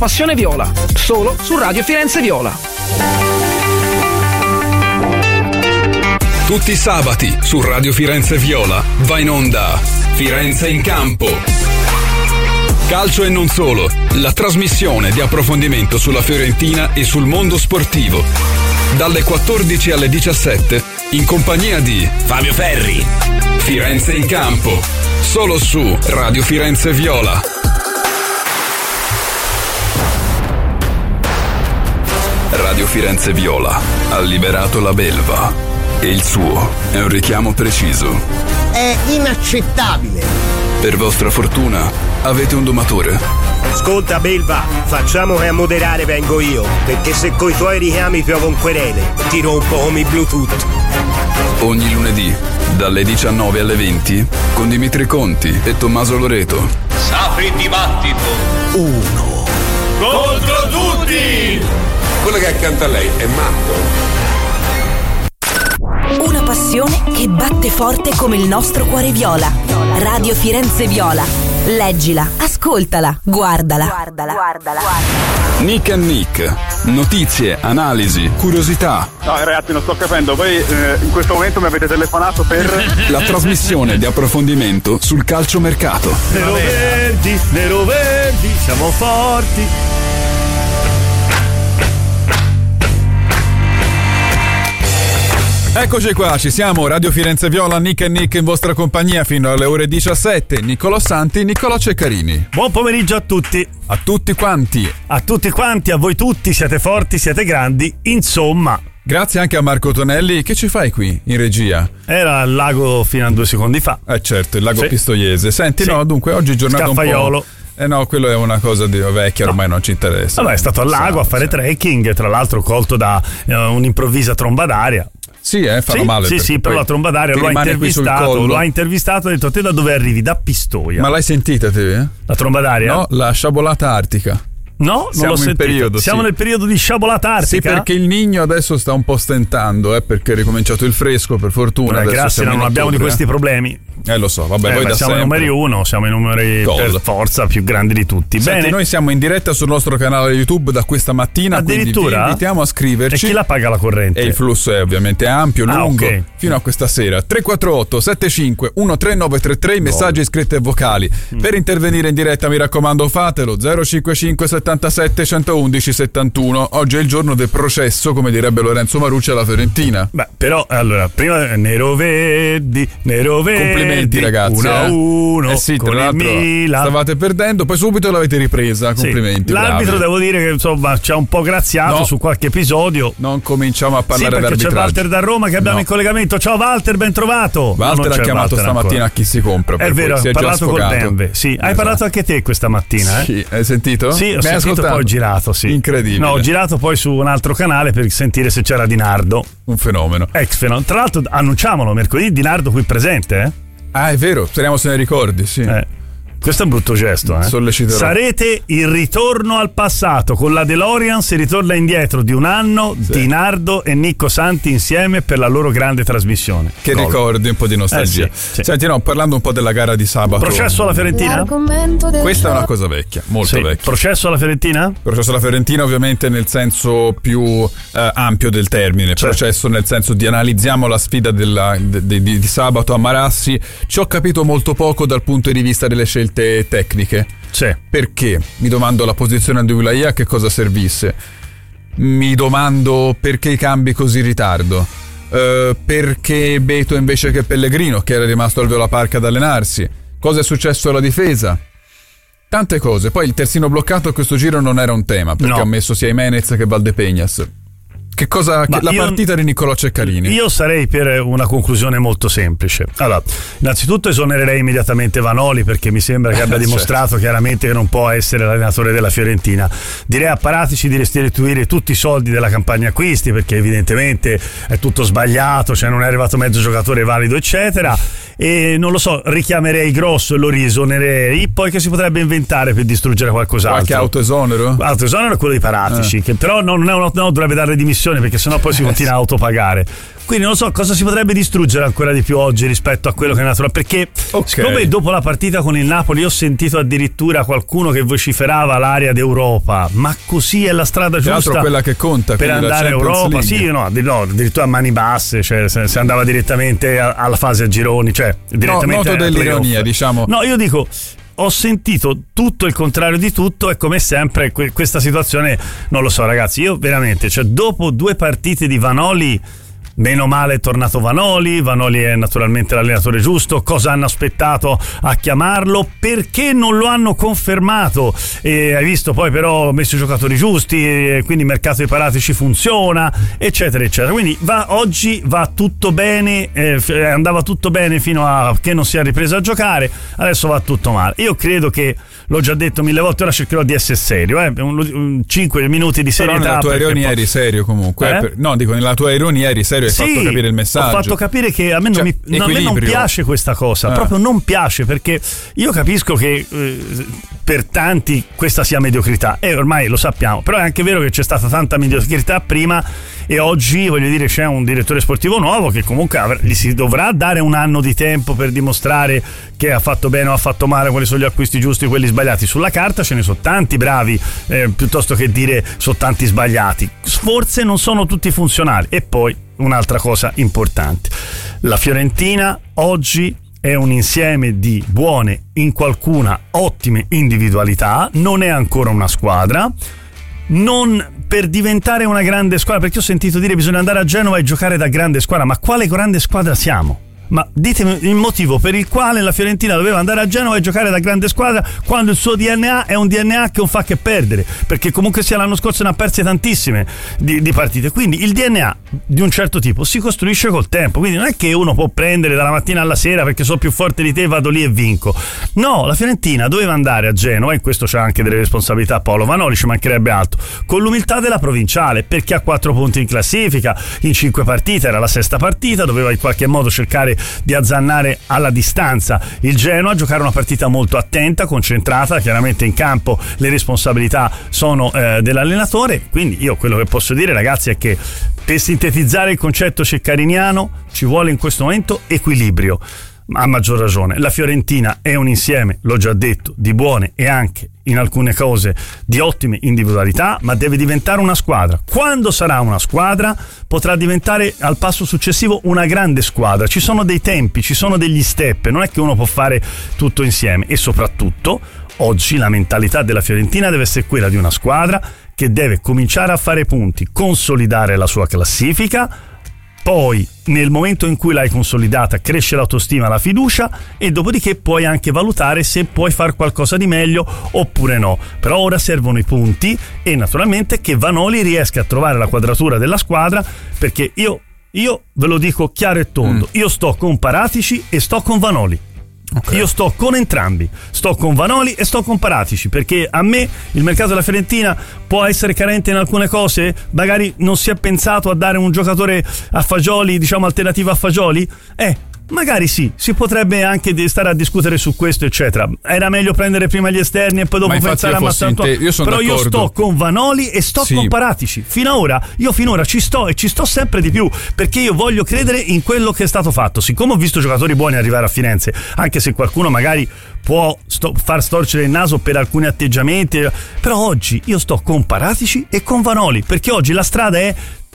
Passione Viola, solo su Radio Firenze Viola. Tutti i sabati su Radio Firenze Viola va in onda Firenze in campo. Calcio e non solo, la trasmissione di approfondimento sulla Fiorentina e sul mondo sportivo. Dalle 14 alle 17 in compagnia di Fabio Ferri. Firenze in campo, solo su Radio Firenze Viola. Radio Firenze Viola ha liberato la belva e il suo è un richiamo preciso. È inaccettabile. Per vostra fortuna avete un domatore. Ascolta belva, facciamo che a moderare vengo io, perché se coi tuoi richiami piovo un querele, ti rompo come i Bluetooth. Ogni lunedì dalle 19 alle 20 con Dimitri Conti e Tommaso Loreto. Sapri dibattito. 1 contro tutti. Quello che è accanto a lei è matto. Una passione che batte forte come il nostro cuore viola. Radio Firenze Viola. Leggila, ascoltala, guardala. Nick and Nick. Notizie, analisi, curiosità. No ragazzi, non sto capendo. Voi in questo momento mi avete telefonato per la trasmissione di approfondimento sul calciomercato. Nero verdi, siamo forti. Eccoci qua, ci siamo, Radio Firenze Viola, Nick e Nick in vostra compagnia fino alle ore 17. Niccolò Santi, Niccolò Ceccarini. Buon pomeriggio a tutti. A tutti quanti. A tutti quanti, a voi tutti, siete forti, siete grandi, insomma. Grazie anche a Marco Tonelli. Che ci fai qui in regia? Era al lago fino a 2 secondi fa. Certo, il lago Pistoiese. Senti, sì. No, dunque oggi è giornata Scaffaiolo. un po'. No, quello è una cosa di vecchia, ormai non ci interessa. Vabbè, è stato al lago a fare trekking, tra l'altro colto da un'improvvisa tromba d'aria. Sì, fanno male. Sì, però la tromba d'aria lo ha intervistato e ha detto: te da dove arrivi? Da Pistoia. Ma l'hai sentita te? La tromba d'aria? No, la sciabolata artica. No, non l'ho sentito. Periodo, siamo nel periodo di sciabolata artica. Sì, perché il Niño adesso sta un po' stentando, perché è ricominciato il fresco, per fortuna. Grazie, non abbiamo di questi problemi. Lo so, vabbè, voi da siamo sempre. I numeri 1, siamo i numeri per forza più grandi di tutti. Senti, bene, noi siamo in diretta sul nostro canale YouTube da questa mattina, addirittura quindi vi invitiamo a scriverci. E chi la paga la corrente? E il flusso è ovviamente ampio, lungo, okay. Fino a questa sera. 348 75 13933, messaggi scritti e vocali. Per intervenire in diretta, mi raccomando, fatelo. 055 77 111 71. Oggi è il giorno del processo, come direbbe Lorenzo Marucci, alla Fiorentina. Beh, però allora, prima nero verdi. Complimenti ragazzi. 1-1. Sì, tra l'altro stavate perdendo, poi subito l'avete ripresa. Complimenti. Sì. L'arbitro, devo dire che insomma ci ha un po' graziato su qualche episodio. Non cominciamo a parlare d'arbitraggio. C'è Walter da Roma che abbiamo in collegamento. Ciao Walter, ben trovato. Walter ha chiamato stamattina a chi si compra. È vero, ha parlato col Denve. Sì, esatto. Hai parlato anche te questa mattina, Sì, hai sentito? Sì, ho sentito, poi ho girato, sì. Incredibile. No, ho girato poi su un altro canale per sentire se c'era Di Nardo. Un fenomeno. Ex fenomeno. Tra l'altro annunciamolo mercoledì, Di Nardo qui presente, Ah, è vero, speriamo se ne ricordi, sì. Questo è un brutto gesto, Solleciterò. Sarete il ritorno al passato. Con la DeLorean si ritorna indietro di un anno. Di Nardo e Nicco Santi insieme per la loro grande trasmissione. Che ricordi, un po' di nostalgia. Sì. Senti, parlando un po' della gara di sabato. Processo alla Fiorentina? Questa è una cosa vecchia, molto vecchia. Processo alla Fiorentina? Processo alla Fiorentina ovviamente nel senso più ampio del termine. Processo nel senso di analizziamo la sfida di sabato a Marassi. Ci ho capito molto poco dal punto di vista delle scelte tecniche. Perché? Mi domando la posizione di Wilaya a che cosa servisse. Mi domando perché i cambi così in ritardo. Perché Beto invece che Pellegrino, che era rimasto al Viola Park ad allenarsi. Cosa è successo alla difesa? Tante cose. Poi il terzino bloccato a questo giro non era un tema, perché ha messo sia Jimenez che Valdepeñas. Che cosa? La partita di Niccolò Ceccarini. Io sarei per una conclusione molto semplice. Allora, innanzitutto esonererei immediatamente Vanoli, perché mi sembra che abbia dimostrato chiaramente che non può essere l'allenatore della Fiorentina. Direi a Paratici di restituire tutti i soldi della campagna acquisti, perché evidentemente è tutto sbagliato, cioè non è arrivato mezzo giocatore valido eccetera. E non lo so, richiamerei Grosso e lo riesonerei. Poi che si potrebbe inventare per distruggere qualcos'altro? Qualche autoesonero? Autoesonero è quello di Paratici, che però non dovrebbe dare dimissioni, perché sennò poi si continua a autopagare. Quindi non so cosa si potrebbe distruggere ancora di più oggi rispetto a quello che è naturale, perché siccome dopo la partita con il Napoli ho sentito addirittura qualcuno che vociferava l'area d'Europa, ma così è la strada giusta quella che conta per andare a Europa, sì, no, addirittura a mani basse, cioè si andava direttamente alla fase a gironi, cioè direttamente noto dell'ironia, diciamo. No, io dico, ho sentito tutto il contrario di tutto e come sempre questa situazione, non lo so ragazzi, io veramente, cioè dopo 2 partite di Vanoli, meno male è tornato Vanoli è naturalmente l'allenatore giusto. Cosa hanno aspettato a chiamarlo? Perché non lo hanno confermato? Hai visto poi però ha messo i giocatori giusti, quindi il mercato dei Paratici funziona, eccetera eccetera. Quindi oggi va tutto bene, andava tutto bene fino a che non si è ripreso a giocare, adesso va tutto male. Io credo che, l'ho già detto 1000 volte, ora cercherò di essere serio, 5 minuti di serietà. Però nella tua ironia eri serio comunque, no, dico, nella tua ironia eri serio, hai fatto capire il messaggio. Ho fatto capire che a me non piace questa cosa, proprio non piace, perché io capisco che per tanti questa sia mediocrità e ormai lo sappiamo, però è anche vero che c'è stata tanta mediocrità prima e oggi, voglio dire, c'è un direttore sportivo nuovo che comunque gli si dovrà dare un anno di tempo per dimostrare che ha fatto bene o ha fatto male, quali sono gli acquisti giusti e quelli sbagliati. Sulla carta ce ne sono tanti bravi, piuttosto che dire sono tanti sbagliati, forse non sono tutti funzionali. E poi un'altra cosa importante, la Fiorentina oggi è un insieme di buone, in qualcuna ottime individualità, non è ancora una squadra, non per diventare una grande squadra, perché ho sentito dire bisogna andare a Genova e giocare da grande squadra, ma quale grande squadra siamo? Ma ditemi il motivo per il quale la Fiorentina doveva andare a Genova e giocare da grande squadra quando il suo DNA è un DNA che non fa che perdere, perché comunque sia l'anno scorso ne ha perse tantissime di partite. Quindi il DNA di un certo tipo si costruisce col tempo, quindi non è che uno può prendere dalla mattina alla sera perché sono più forte di te, vado lì e vinco. No, la Fiorentina doveva andare a Genova, e in questo c'è anche delle responsabilità Paolo Vanoli, ci mancherebbe altro, con l'umiltà della provinciale, perché ha 4 punti in classifica, in 5 partite, era la 6ª partita, doveva in qualche modo cercare di azzannare alla distanza il Genoa, giocare una partita molto attenta, concentrata. Chiaramente in campo le responsabilità sono dell'allenatore, quindi io quello che posso dire ragazzi è che per sintetizzare il concetto ceccariniano ci vuole in questo momento equilibrio. A maggior ragione la Fiorentina è un insieme, l'ho già detto, di buone e anche in alcune cose di ottime individualità, ma deve diventare una squadra. Quando sarà una squadra potrà diventare al passo successivo una grande squadra. Ci sono dei tempi, ci sono degli step, non è che uno può fare tutto insieme. E soprattutto oggi la mentalità della Fiorentina deve essere quella di una squadra che deve cominciare a fare punti, consolidare la sua classifica. Poi nel momento in cui l'hai consolidata cresce l'autostima, la fiducia, e dopodiché puoi anche valutare se puoi fare qualcosa di meglio oppure no. Però ora servono i punti e naturalmente che Vanoli riesca a trovare la quadratura della squadra, perché io ve lo dico chiaro e tondo, io sto con Paratici e sto con Vanoli. Okay. Io sto con entrambi, sto con Vanoli e sto con Paratici, perché a me il mercato della Fiorentina può essere carente in alcune cose, magari non si è pensato a dare un giocatore a Fagioli, diciamo alternativo a Fagioli, magari sì, si potrebbe anche stare a discutere su questo eccetera. Era meglio prendere prima gli esterni e poi dopo pensare a Massantuono. Però io sto con Vanoli e sto con Paratici. Finora ci sto e ci sto sempre di più, perché io voglio credere in quello che è stato fatto. Siccome ho visto giocatori buoni arrivare a Firenze, anche se qualcuno magari può far storcere il naso per alcuni atteggiamenti, però oggi io sto con Paratici e con Vanoli, perché oggi la strada è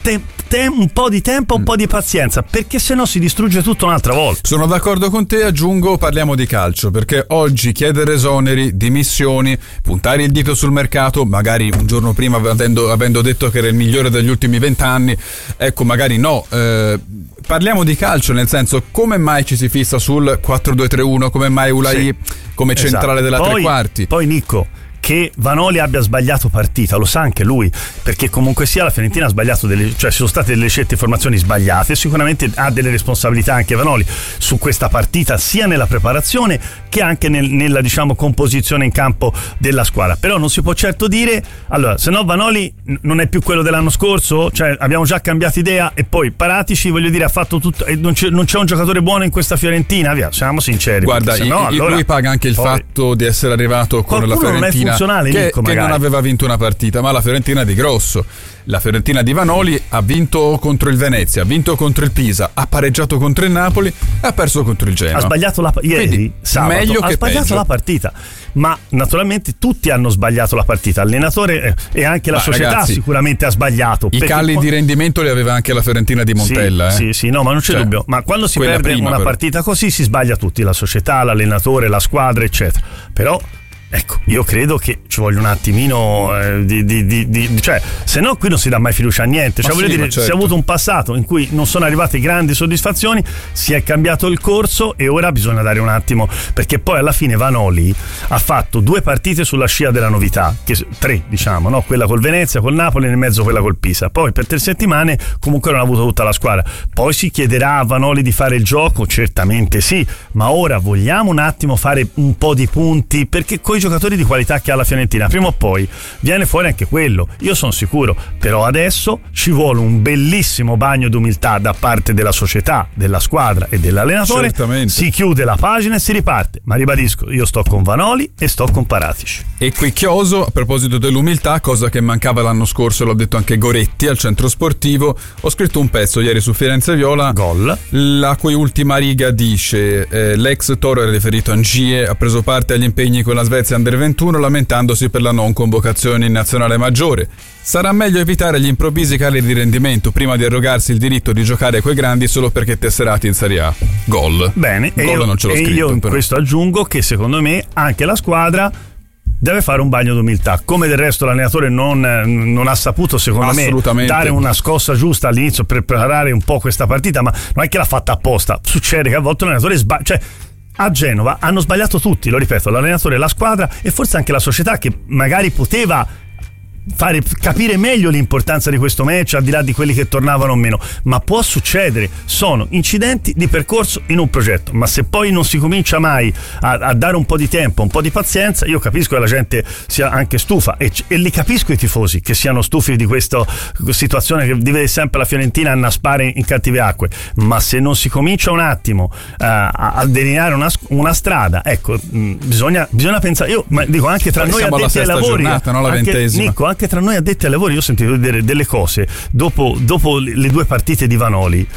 un po' di tempo, un po' di pazienza, perché se no si distrugge tutto un'altra volta. Sono d'accordo con te, aggiungo, parliamo di calcio, perché oggi chiedere esoneri, dimissioni, puntare il dito sul mercato, magari un giorno prima avendo detto che era il migliore degli ultimi 20 anni, ecco, magari no. Parliamo di calcio, nel senso, come mai ci si fissa sul 4-2-3-1, come mai Ulai come centrale della tre quarti? Poi Nicco, che Vanoli abbia sbagliato partita, lo sa anche lui, perché comunque sia la Fiorentina ha sbagliato ci sono state delle scelte e formazioni sbagliate, sicuramente ha delle responsabilità anche Vanoli su questa partita, sia nella preparazione che anche nella diciamo composizione in campo della squadra. Però non si può certo dire, allora, se no Vanoli non è più quello dell'anno scorso, cioè abbiamo già cambiato idea, e poi Paratici, voglio dire, ha fatto tutto e non c'è un giocatore buono in questa Fiorentina, via, siamo sinceri. Guarda, lui paga anche il fatto di essere arrivato con la Fiorentina funzionale, che Nico, non aveva vinto una partita, ma la Fiorentina di grosso. La Fiorentina di Vanoli ha vinto contro il Venezia, ha vinto contro il Pisa, ha pareggiato contro il Napoli e ha perso contro il Genoa. Ha sbagliato ieri, sabato, meglio ha che sbagliato peggio. la partita. Ma naturalmente tutti hanno sbagliato la partita, allenatore e anche la società, ragazzi, sicuramente ha sbagliato. I cali di rendimento li aveva anche la Fiorentina di Montella. Sì, no, ma non c'è dubbio. Ma quando si perde una partita così si sbaglia tutti, la società, l'allenatore, la squadra, eccetera. Però ecco, io credo che ci voglia un attimino cioè, se no qui non si dà mai fiducia a niente. Cioè, voglio dire, certo. si è avuto un passato in cui non sono arrivate grandi soddisfazioni, si è cambiato il corso e ora bisogna dare un attimo, perché poi alla fine Vanoli ha fatto 2 partite sulla scia della novità, 3 diciamo, no? Quella col Venezia, col Napoli, nel mezzo quella col Pisa. Poi per 3 settimane comunque non ha avuto tutta la squadra. Poi si chiederà a Vanoli di fare il gioco, certamente sì, ma ora vogliamo un attimo fare un po' di punti, perché coi giocatori di qualità che ha la Fiorentina prima o poi viene fuori anche quello, io sono sicuro. Però adesso ci vuole un bellissimo bagno d'umiltà da parte della società, della squadra e dell'allenatore. Certamente. Si chiude la pagina e si riparte, ma ribadisco, io sto con Vanoli e sto con Paratici. E qui chioso, a proposito dell'umiltà, cosa che mancava l'anno scorso, l'ho detto anche Goretti al centro sportivo, ho scritto un pezzo ieri su Firenze Viola, Gol, la cui ultima riga dice l'ex Toro era riferito a Ngie, ha preso parte agli impegni con la Svezia Under 21 lamentandosi per la non convocazione in nazionale maggiore. Sarà meglio evitare gli improvvisi cali di rendimento prima di arrogarsi il diritto di giocare coi grandi solo perché tesserati in Serie A. Gol. Bene, Gol non ce l'ho scritto, io in però. questo aggiungo che secondo me anche la squadra deve fare un bagno d'umiltà, come del resto l'allenatore non ha saputo, secondo me, dare una scossa giusta all'inizio per preparare un po' questa partita, ma non è che l'ha fatta apposta. Succede che a volte l'allenatore sbaglia, cioè a Genova hanno sbagliato tutti, lo ripeto, l'allenatore, la squadra e forse anche la società, che magari poteva fare capire meglio l'importanza di questo match, al di là di quelli che tornavano o meno, ma può succedere, sono incidenti di percorso in un progetto, ma se poi non si comincia mai a dare un po' di tempo, un po' di pazienza, io capisco che la gente sia anche stufa e li capisco i tifosi che siano stufi di questa situazione che vede sempre la Fiorentina annaspare in cattive acque, ma se non si comincia un attimo a delineare una strada, ecco, bisogna pensare. Io dico anche tra noi addetti ai lavori, giornata, no? La ventesima. Nico, anche tra noi addetti ai lavori, io ho sentito dire delle cose dopo le 2 partite di Vanoli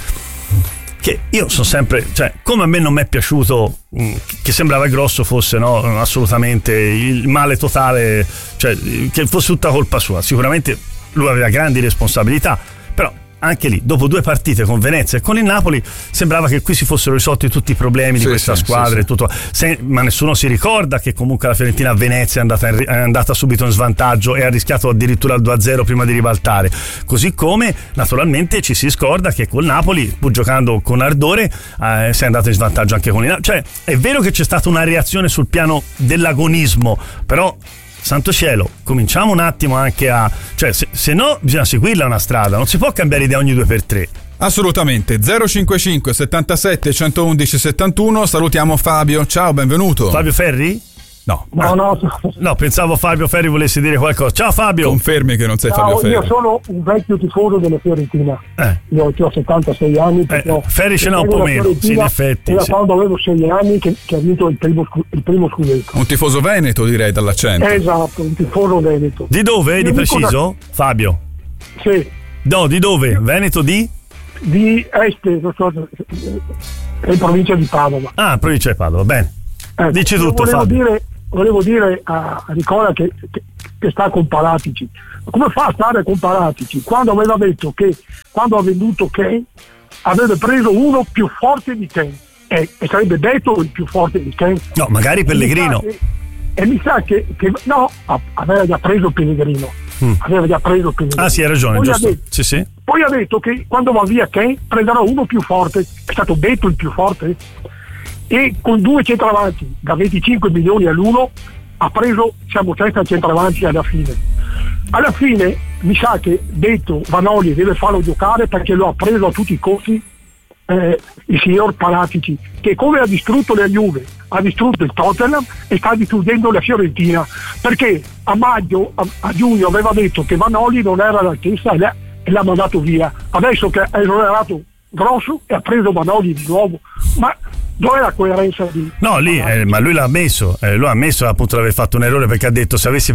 che io sono sempre, cioè, come a me non mi è piaciuto che sembrava grosso fosse, no, assolutamente il male totale, cioè che fosse tutta colpa sua. Sicuramente lui aveva grandi responsabilità, però anche lì, dopo 2 partite con Venezia e con il Napoli, sembrava che qui si fossero risolti tutti i problemi di questa squadra. Tutto. Ma nessuno si ricorda che comunque la Fiorentina a Venezia è andata subito in svantaggio e ha rischiato addirittura il 2-0 prima di ribaltare. Così come naturalmente ci si scorda che col Napoli, pur giocando con ardore, si è andato in svantaggio anche con il Napoli. Cioè, è vero che c'è stata una reazione sul piano dell'agonismo, però santo cielo, cominciamo un attimo anche a, cioè, se no bisogna seguirla una strada, non si può cambiare idea ogni 2x3. Assolutamente. 055 77 111 71. Salutiamo Fabio. Ciao, benvenuto. Fabio Ferri? No, pensavo Fabio Ferri volesse dire qualcosa. Ciao Fabio. Confermi che non sei Fabio Ferri. Io sono un vecchio tifoso della Fiorentina. Io ho 76 anni. Ferri ce n'ha un po' meno, sì, in effetti. Da quando avevo 6 anni che ha vinto il primo scudetto. Un tifoso veneto, direi, dall'accento. Esatto, un tifoso veneto. Di dove? Di preciso? Fabio? Sì. No, di dove? Veneto di? Di Este, in provincia di Padova. Ah, provincia di Padova, bene. Dici tutto, Fabio. Volevo dire a Nicola che sta con Paratici. Come fa a stare con Paratici quando aveva detto che quando ha venduto Ken avrebbe preso uno più forte di Ken e sarebbe detto il più forte di Ken? No, magari Pellegrino. E mi sa che no, aveva già preso Pellegrino. Ah sì, hai ragione, poi giusto. Sì. Poi ha detto che quando va via Ken prenderà uno più forte. È stato detto il più forte. E con 2 centravanti da 25 milioni all'uno ha preso, siamo 3 centravanti alla fine mi sa che detto Vanoli deve farlo giocare perché lo ha preso a tutti i costi il signor Paratici, che come ha distrutto la Juve ha distrutto il Tottenham e sta distruggendo la Fiorentina, perché a giugno aveva detto che Vanoli non era all'altezza e l'ha mandato via. Adesso che è esonerato grosso e ha preso Vanoli di nuovo. Ma dov'è la coerenza di... No, lì, ma lui l'ha ammesso, appunto di aver fatto un errore, perché ha detto se avessi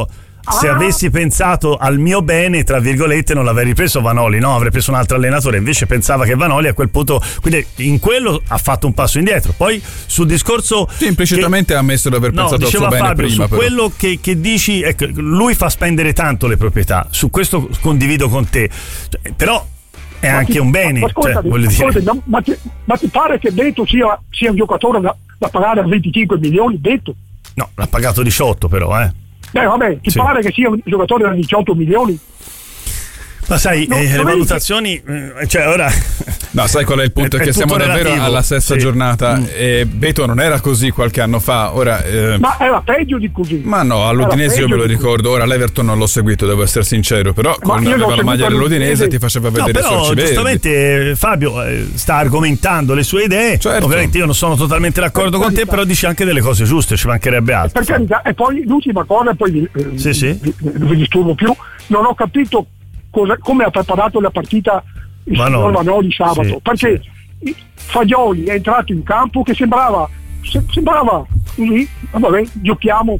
pensato al mio bene, tra virgolette, non l'avrei ripreso Vanoli, no, avrei preso un altro allenatore. Invece pensava che Vanoli a quel punto, quindi in quello ha fatto un passo indietro. Poi sul discorso implicitamente ha ammesso di aver pensato al suo bene Fabio, prima, su però. quello che dici, ecco, lui fa spendere tanto le proprietà, su questo condivido con te, però è anche un bene, voglio dire. Ma ti pare che Beto sia un giocatore da pagare a 25 milioni? Beto? No, l'ha pagato 18 però, vabbè, ti pare che sia un giocatore da 18 milioni? Ma sai, le valutazioni, cioè ora... No, sai qual è il punto? È che siamo davvero relativo. Alla sesta giornata. Beto non era così qualche anno fa. Ora, ma era peggio di così. Ma no, all'Udinese io me lo ricordo. Ora l'Everton non l'ho seguito, devo essere sincero. Però quando aveva la maglia dell'Udinese ti faceva vedere i sorci verdi. Giustamente Fabio sta argomentando le sue idee. Certo. Ovviamente io non sono totalmente d'accordo con te, però dici anche delle cose giuste, ci mancherebbe altro. Per carità. E poi l'ultima cosa, poi vi disturbo più. Non ho capito come ha preparato la partita il signor Vanoli sabato, perché Fagioli è entrato in campo che sembrava così, vabbè, giochiamo,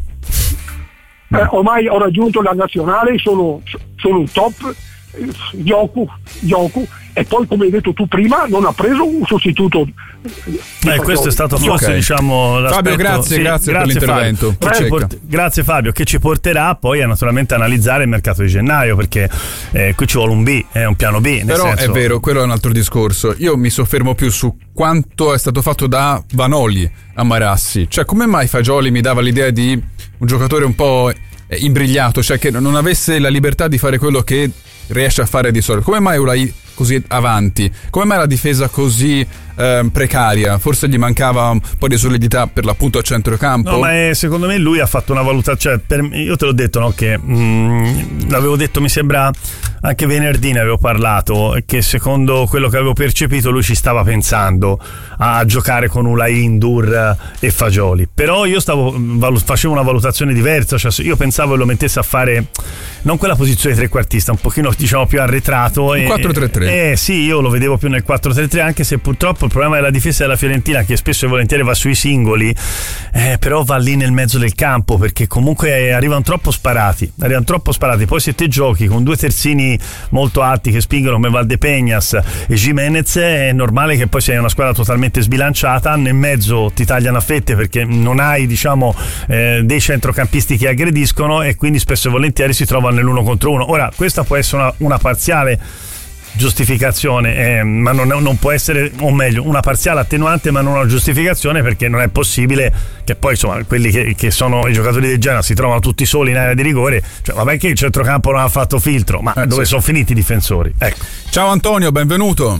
ormai ho raggiunto la nazionale, sono un top, gioco, e poi come hai detto tu prima non ha preso un sostituto. Questo è stato forse diciamo Fabio, grazie per l'intervento. Grazie Fabio, che ci porterà poi a naturalmente analizzare il mercato di gennaio, perché qui ci vuole un B, un piano B. Però senso... è vero, quello è un altro discorso. Io mi soffermo più su quanto è stato fatto da Vanoli a Marassi, cioè come mai Fagioli mi dava l'idea di un giocatore un po' imbrigliato, cioè che non avesse la libertà di fare quello che riesce a fare di solito. Come mai Ulai così avanti? Come mai la difesa così precaria? Forse gli mancava un po' di solidità per l'appunto a centrocampo? No, ma secondo me lui ha fatto una valutazione, io te l'ho detto, no, che l'avevo detto, mi sembra anche venerdì ne avevo parlato, che secondo quello che avevo percepito lui ci stava pensando a giocare con Ulai, Ndur e Fagioli, però io facevo una valutazione diversa, cioè io pensavo che lo mettesse a fare non quella posizione trequartista, un pochino diciamo più arretrato, 4-3-3. Sì, io lo vedevo più nel 4-3-3, anche se purtroppo il problema della difesa della Fiorentina, che spesso e volentieri va sui singoli, però va lì nel mezzo del campo, perché comunque arrivano troppo sparati. Poi se te giochi con due terzini molto alti che spingono come Valdepeñas e Gimenez, è normale che poi sia una squadra totalmente sbilanciata. Nel mezzo ti tagliano a fette perché non hai diciamo dei centrocampisti che aggrediscono, e quindi spesso e volentieri si trovano nell'1 contro 1. Ora questa può essere una parziale giustificazione, ma non può essere, o meglio, una parziale attenuante ma non una giustificazione, perché non è possibile che poi insomma quelli che sono i giocatori del Genoa si trovano tutti soli in area di rigore, cioè vabbè che il centrocampo non ha fatto filtro, ma dove sono finiti i difensori? Ecco. Ciao Antonio, benvenuto.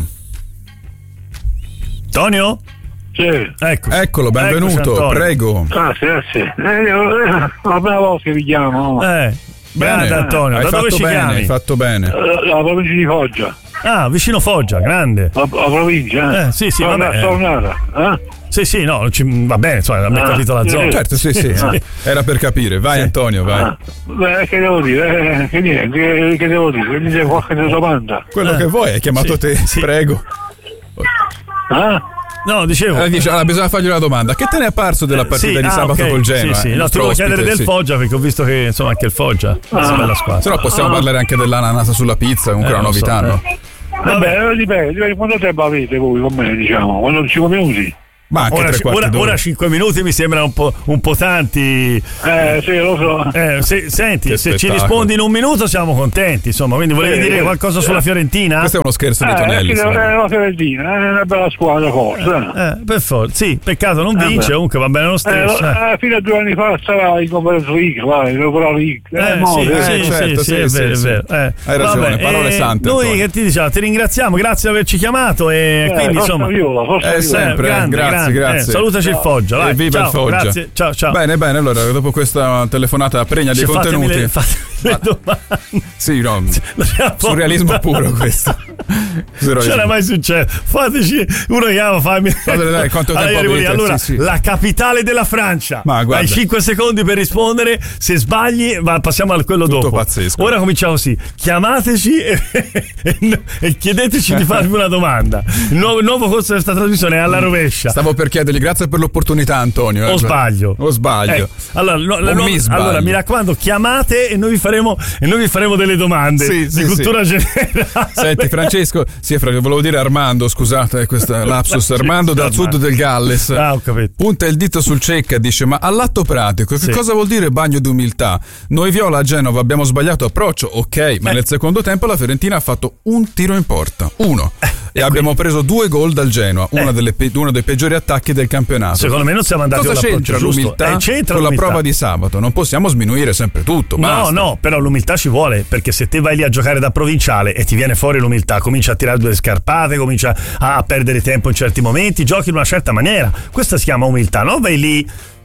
Antonio? Sì. Eccolo, benvenuto, prego. Grazie. La prima volta che vi chiamo. Grande Antonio, da dove ci chiami? Hai fatto bene. La provincia di Foggia. Ah, vicino Foggia, grande. La provincia? Sì, vabbè. Sì, no, va bene, insomma, mi è capito la zona. Certo, sì. Era per capire. Vai Antonio, vai. Che devo dire? Che devo dire? Che mi dice qualche domanda? Quello che vuoi, hai chiamato te, prego. No, dicevo. Bisogna fargli una domanda. Che te ne è apparso della partita di sabato col Genoa? Sì. No, ti volevo chiedere del Foggia, perché ho visto che insomma anche il Foggia è una bella squadra. Se no possiamo parlare anche dell'ananasa sulla pizza, comunque una novità, no? Vabbè, dipende. Quanto tempo avete voi con me, diciamo? Quando 5 minuti? Ma anche ora 5 minuti mi sembrano un po' tanti. Sì, lo so. Senti, se ci rispondi in un minuto siamo contenti, insomma. Quindi volevi dire qualcosa sulla Fiorentina? Questo è uno scherzo di Tonelli. La Fiorentina è una bella squadra, forse. Per forza. Sì, peccato non vince, comunque va bene lo stesso. Fino a 2 anni fa stava in conferenza League, vai, sì, è vero. Hai ragione, parole sante. Noi che ti diciamo, ti ringraziamo, grazie per averci chiamato, e quindi insomma sempre, grazie. Salutaci il Foggia, vai. Viva il Foggia. Grazie. Ciao. Bene, allora dopo questa telefonata pregna di contenuti. le domande. Sì, no, surrealismo puro questo. C'era mai successo? Fateci uno chiama, fammi. Dai, quanto tempo avete? Allora, sì. La capitale della Francia. Ma guarda, hai 5 secondi per rispondere. Se sbagli, passiamo a quello tutto dopo. Pazzesco. Ora cominciamo così. Chiamateci e chiedeteci di farvi una domanda. Il nuovo corso di questa trasmissione è alla rovescia. Stavo per chiedergli grazie per l'opportunità, Antonio. O sbaglio. Allora, mi raccomando, chiamate e noi vi faremo delle domande di cultura generale. Senti, Francesco, volevo dire Armando, scusate, questa lapsus. Armando dal sud del Galles. Ho capito. Punta il dito sul cecca e dice: ma all'atto pratico, che cosa vuol dire bagno d'umiltà? Noi Viola a Genova abbiamo sbagliato approccio, ok, ma nel secondo tempo la Fiorentina ha fatto un tiro in porta, uno. E abbiamo preso 2 gol dal Genoa, uno dei peggiori attacchi del campionato. Secondo me non siamo andati Cosa c'entra l'umiltà con la prova di sabato? Non possiamo sminuire sempre tutto. Basta. No, però l'umiltà ci vuole, perché se te vai lì a giocare da provinciale e ti viene fuori l'umiltà, comincia a tirare 2 scarpate, comincia a perdere tempo in certi momenti, giochi in una certa maniera. Questa si chiama umiltà, no? Vai lì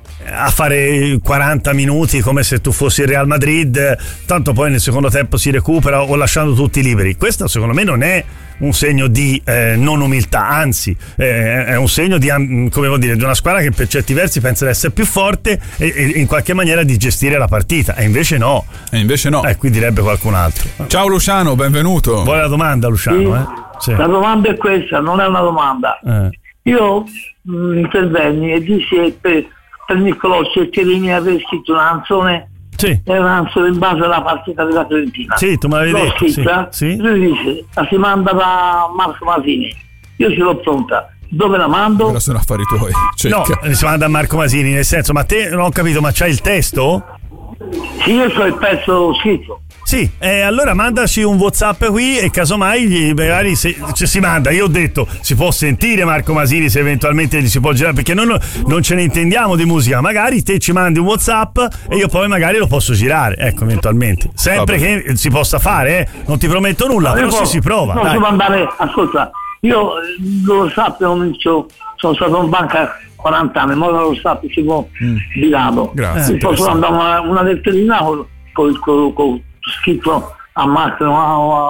a fare 40 minuti come se tu fossi il Real Madrid, tanto poi nel secondo tempo si recupera o lasciando tutti liberi. Questo secondo me non è un segno di non umiltà, anzi è un segno di, come vuol dire, di una squadra che per certi versi pensa di essere più forte e in qualche maniera di gestire la partita, e invece no. Qui direbbe qualcun altro. Ciao Luciano, benvenuto. Vuoi la domanda, Luciano? Sì. La domanda è questa, non è una domanda. Io intervenni e dissi per Niccolò Ceccherini aver scritto una canzone. Sì. È una canzone in base alla partita della Fiorentina. Sì, tu me l'avevi detto. Scritta, sì. Lui dice: la si manda da Marco Masini. Io ce l'ho pronta. Dove la mando? Però sono affari tuoi. No, si manda a Marco Masini, nel senso, ma te non ho capito, ma c'hai il testo? Sì, io so il pezzo scritto. Sì, allora mandaci un WhatsApp qui e casomai magari si manda. Io ho detto, si può sentire Marco Masini se eventualmente gli si può girare, perché noi non ce ne intendiamo di musica. Magari te ci mandi un WhatsApp e io poi magari lo posso girare, ecco, eventualmente. Sempre che si possa fare, non ti prometto nulla, però si prova. Posso mandare, ascolta, io lo sappio, sono stato in banca 40 anni, ma lo sappio si può di lato. Grazie. Posso mandare una letterina con scritto a Marco,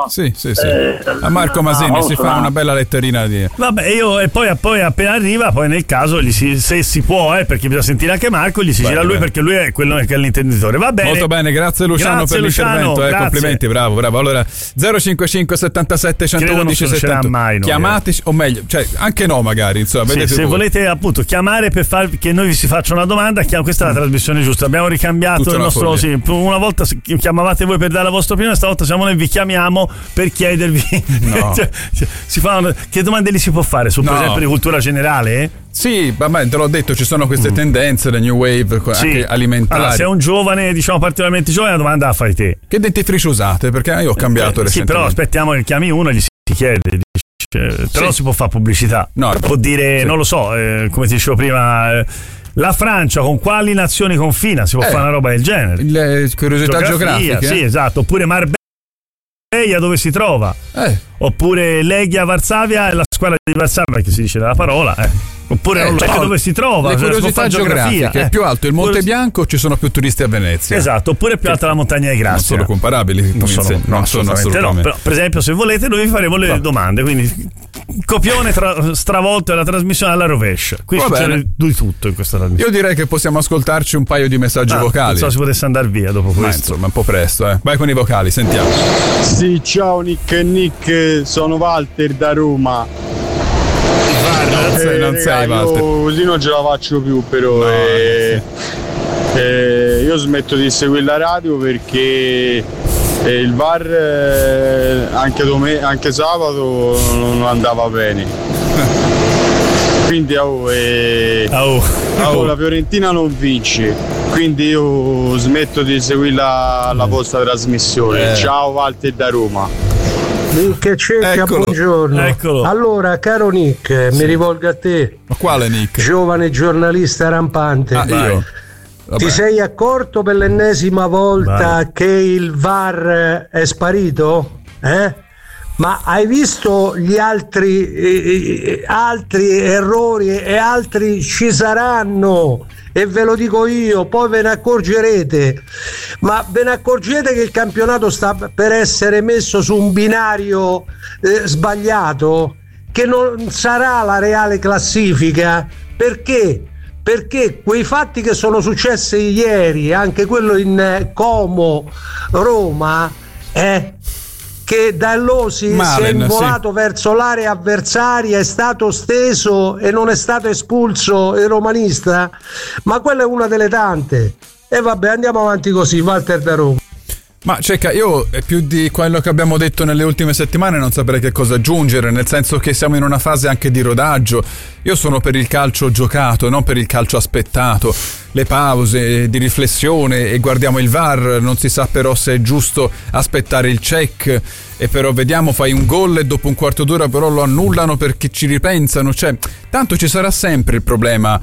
a Marco Masini si fa una bella letterina di... Vabbè, io e poi appena arriva, poi nel caso se si può, perché bisogna sentire anche Marco, gli si gira lui, perché lui è quello che è l'intenditore. Va bene. Molto bene, grazie Luciano per l'intervento, complimenti, bravo. Allora 055 77 111 70. Chiamateci, o meglio, cioè anche no magari, insomma, se volete appunto chiamare per che noi vi si faccia una domanda, questa è la trasmissione giusta. Abbiamo ricambiato il nostro una volta chiamavate voi per dare la vostra opinione, stavolta siamo noi, vi chiamiamo per chiedervi che domande li si può fare per esempio di cultura generale? Sì, vabbè, te l'ho detto, ci sono queste tendenze, le new wave anche alimentari. Allora, se è un giovane, diciamo particolarmente giovane, la domanda la fai te. Che dentifricio usate? Perché io ho cambiato recentemente. Sì, però aspettiamo che chiami uno e gli si chiede. Però si può fare pubblicità. Può dire, non lo so, come ti dicevo prima, la Francia con quali nazioni confina? Si può fare una roba del genere. Le curiosità geografiche. Sì, esatto. Oppure Marbella dove si trova? Oppure Legia Varsavia è la squadra di Varsavia, che si dice nella parola. Oppure non lo so dove si trova. Le curiosità geografiche. È più alto il Monte Bianco, ci sono più turisti a Venezia. Esatto, oppure è più alta la montagna di Grazia. Non sono comparabili. Non sono assolutamente. No, però, per esempio, se volete, noi vi faremo le domande. Quindi, copione stravolto della trasmissione alla rovescia. Qui succede di tutto in questa trasmissione. Io direi che possiamo ascoltarci un paio di messaggi vocali. Non so se potesse andare via dopo questo. Insomma, un po' presto. Vai con i vocali, sentiamo. Sì, ciao Nick, sono Walter da Roma. Non sei Walter. Così non ce la faccio più, però io smetto di seguire la radio perché il VAR anche sabato non andava bene. Quindi la Fiorentina non vince, quindi io smetto di seguire la vostra trasmissione. Ciao Walter da Roma. Nick Cecca, buongiorno. Eccolo. Allora, caro Nick, mi rivolgo a te. Ma quale Nick? Giovane giornalista rampante. Io. Ti sei accorto per l'ennesima volta che il VAR è sparito? Ma hai visto gli altri errori e altri ci saranno, e ve lo dico io, poi ve ne accorgerete, ma ve ne accorgete che il campionato sta per essere messo su un binario sbagliato, che non sarà la reale classifica. Perché quei fatti che sono successi ieri, anche quello in Como Roma, che Dallosi si è involato verso l'area avversaria, è stato steso e non è stato espulso il romanista, ma quella è una delle tante. E vabbè, andiamo avanti così. Walter da Roma. Ma Cecca, io più di quello che abbiamo detto nelle ultime settimane non saprei che cosa aggiungere, nel senso che siamo in una fase anche di rodaggio. Io sono per il calcio giocato, non per il calcio aspettato. Le pause di riflessione e guardiamo il VAR, non si sa però se è giusto aspettare il check, e però vediamo, fai un gol e dopo un quarto d'ora però lo annullano perché ci ripensano, cioè tanto ci sarà sempre il problema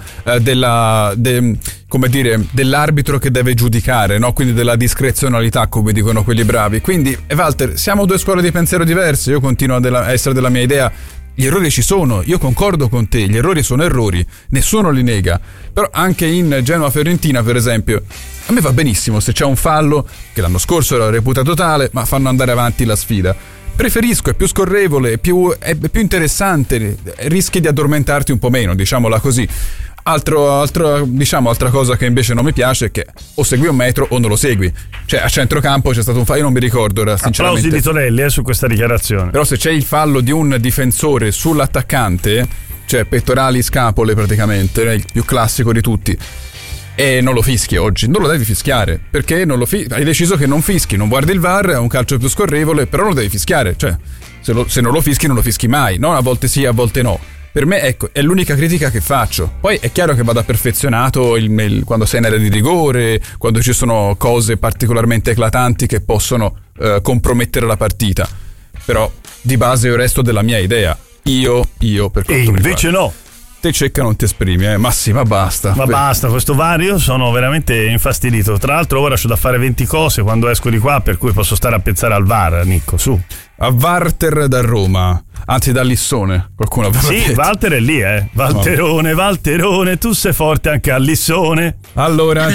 dell'arbitro che deve giudicare, no? Quindi della discrezionalità, come dicono quelli bravi. Quindi Walter, siamo due scuole di pensiero diverse, io continuo a essere della mia idea. Gli errori ci sono, io concordo con te, gli errori sono errori, nessuno li nega, però anche in Genoa-Fiorentina, per esempio, a me va benissimo se c'è un fallo, che l'anno scorso era reputato tale, ma fanno andare avanti la sfida. Preferisco, è più scorrevole, è più interessante, rischi di addormentarti un po' meno, diciamola così. Altra cosa che invece non mi piace è che o segui un metro o non lo segui. Cioè a centrocampo c'è stato un fallo, io non mi ricordo ora, sinceramente. Applausi di Tonelli su questa dichiarazione. Però se c'è il fallo di un difensore sull'attaccante, cioè pettorali, scapole praticamente, il più classico di tutti, e non lo fischi oggi, non lo devi fischiare, perché hai deciso che non fischi, non guardi il VAR, è un calcio più scorrevole, però lo devi fischiare, cioè se non lo fischi non lo fischi mai, no? A volte sì, a volte no. Per me, ecco, è l'unica critica che faccio. Poi è chiaro che vada perfezionato quando sei in area di rigore, quando ci sono cose particolarmente eclatanti che possono compromettere la partita. Però di base io resto della mia idea. Io per quanto mi invece riguarda. No. Te Cecca non ti esprimi, ma sì, ma basta. Ma basta, questo vario sono veramente infastidito. Tra l'altro ora c'ho da fare 20 cose quando esco di qua, per cui posso stare a pensare al VAR, Nicco, su. A Walter da Roma, anzi da Lissone, qualcuno aveva detto. Sì, Walter è lì, Walterone, tu sei forte anche a Lissone. Allora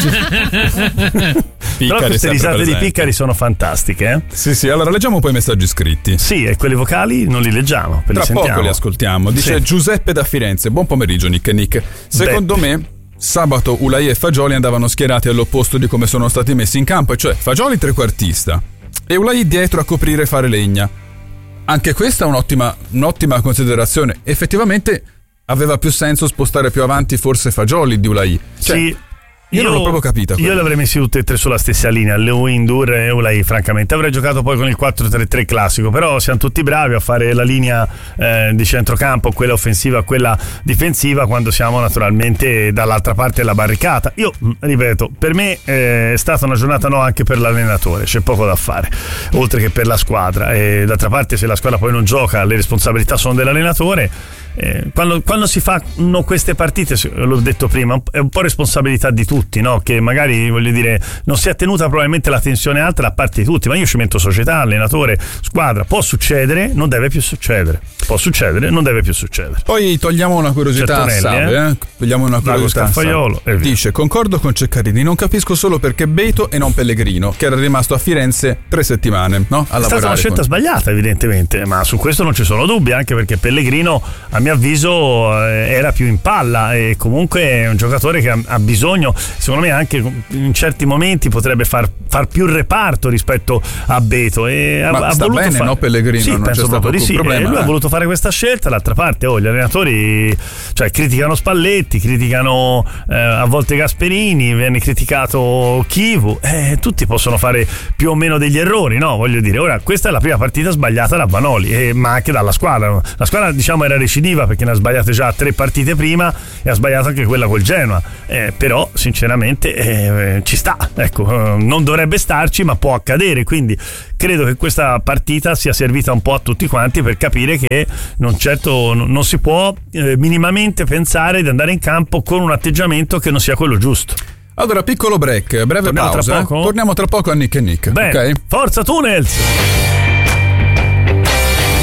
però queste risate di Piccari sono fantastiche, Sì, allora leggiamo poi i messaggi scritti. Sì, e quelli vocali non li leggiamo, tra poco li ascoltiamo. Dice Giuseppe da Firenze: buon pomeriggio Nick e Nick. Secondo me sabato Ulai e Fagioli andavano schierati all'opposto di come sono stati messi in campo, e cioè Fagioli trequartista e Ulai dietro a coprire e fare legna. Anche questa è un'ottima considerazione. Effettivamente aveva più senso spostare più avanti forse Fagioli di Ulai. Cioè, sì. Io non l'ho proprio capita. Io le avrei messi tutte e tre sulla stessa linea, Lewin-Dur e Ulai, francamente. Avrei giocato poi con il 4-3-3 classico, però siamo tutti bravi a fare la linea di centrocampo, quella offensiva, quella difensiva, quando siamo naturalmente dall'altra parte della barricata. Io, ripeto, per me è stata una giornata no anche per l'allenatore, c'è poco da fare, oltre che per la squadra. E d'altra parte, se la squadra poi non gioca, le responsabilità sono dell'allenatore. Quando si fanno queste partite, l'ho detto prima, è un po' responsabilità di tutti, no? Che magari, voglio dire, non si è tenuta probabilmente la tensione alta da parte di tutti, ma io ci metto società, allenatore, squadra. Può succedere, non deve più succedere. Può succedere, non deve più succedere. Poi togliamo una curiosità a Save, Togliamo una curiosità a Save. Dice: concordo con Ceccarini, non capisco solo perché Beto e non Pellegrino, che era rimasto a Firenze 3 settimane, no? È stata una scelta sbagliata, evidentemente, ma su questo non ci sono dubbi, anche perché Pellegrino, a mio avviso, era più in palla, e comunque è un giocatore che ha bisogno, secondo me anche in certi momenti potrebbe far più reparto rispetto a Beto, e ma ha sta voluto bene, no? Pellegrino, sì, non penso c'è stato proprio di sì, problema, lui ha voluto fare questa scelta. D'altra parte gli allenatori, cioè, criticano Spalletti, criticano a volte Gasperini, viene criticato Chivu, tutti possono fare più o meno degli errori, no? Voglio dire, ora questa è la prima partita sbagliata da Vanoli, ma anche dalla squadra. La squadra, diciamo, era recidiva perché ne ha sbagliate già 3 partite prima e ha sbagliato anche quella col Genoa, però sinceramente ci sta, ecco, non dovrebbe starci, ma può accadere, quindi credo che questa partita sia servita un po' a tutti quanti per capire che non si può minimamente pensare di andare in campo con un atteggiamento che non sia quello giusto. Allora, piccolo break, breve pausa. Torniamo tra poco a Nick e Nick. Bene, okay? Forza Tunnels!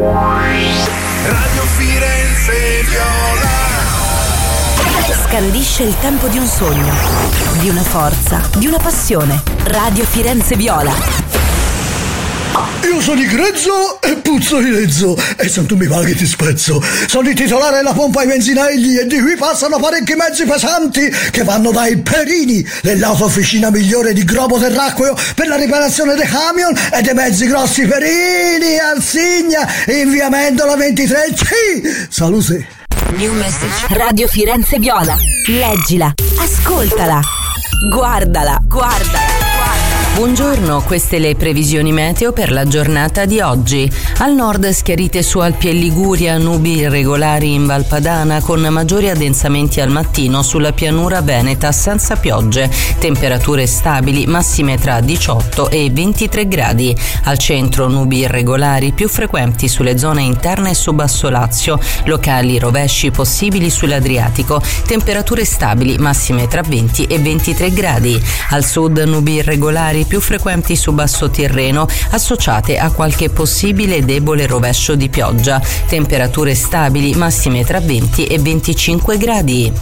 Radio Firenze Viola. Scandisce il tempo di un sogno, di una forza, di una passione. Radio Firenze Viola. Io sono di grezzo e puzzo di lezzo, e se tu mi paghi ti spezzo. Sono il titolare della pompa ai benzinegli, e di qui passano parecchi mezzi pesanti che vanno dai Perini, dell'autofficina migliore di globo terracqueo per la riparazione dei camion e dei mezzi grossi. Perini, Arsigna, in via Mendola 23C. Salute. New message. Radio Firenze Viola. Leggila, ascoltala, guardala. Buongiorno, queste le previsioni meteo per la giornata di oggi. Al nord schiarite su Alpi e Liguria, nubi irregolari in Val Padana con maggiori addensamenti al mattino sulla pianura veneta senza piogge. Temperature stabili, massime tra 18 e 23 gradi. Al centro nubi irregolari più frequenti sulle zone interne e su Basso Lazio. Locali rovesci possibili sull'Adriatico. Temperature stabili, massime tra 20 e 23 gradi. Al sud nubi irregolari più frequenti su Basso Tirreno, associate a qualche possibile debole rovescio di pioggia. Temperature stabili, massime tra 20 e 25 gradi.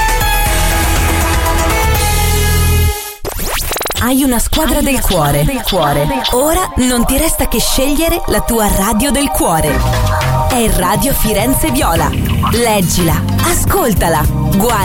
Hai una squadra del cuore. Ora non ti resta che scegliere la tua radio del cuore. È Radio Firenze Viola. Leggila, ascoltala, guarda.